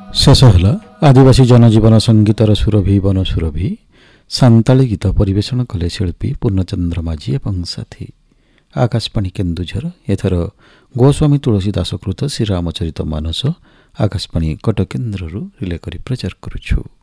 शेष है आदिवासी जनजीवन संगीतर सुरभि वन सुरभि सांताली गीत परिवेशन कले शिल्पी पूर्णचंद्र माझी एवं साथी। आकाशवाणी केन्दुझर एथर गोस्वामी तुलसीदास कृत श्रीरामचरित मानस आकाशवाणी कटक केन्द्रରୁ रिले करी प्रचार करुछु।